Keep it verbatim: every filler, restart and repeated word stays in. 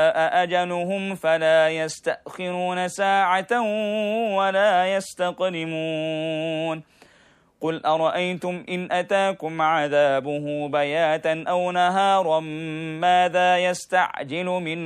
جاء أجلهم فلا يستأخرون ساعة ولا يستقدمون قل أرأيتم إن أتاكم عذابه بياتا أو نهارا ماذا يستعجل منه